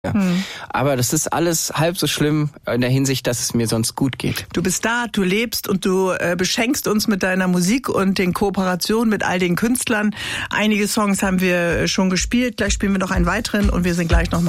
Aber das ist alles halb so schlimm in der Hinsicht, dass es mir sonst gut geht. Du bist da, du lebst und du beschenkst uns mit deiner Musik und den Kooperationen mit all den Künstlern. Einige Songs haben wir schon gespielt, gleich spielen wir noch einen weiteren und wir sind gleich nochmal